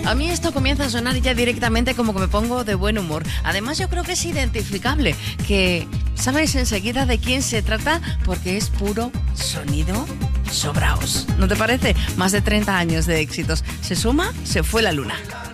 A mí esto comienza a sonar ya directamente como que me pongo de buen humor. Además, yo creo que es identificable, que sabes enseguida de quién se trata porque es puro sonido sobraos. ¿No te parece? Más de 30 años de éxitos. Se suma, se fue la luna.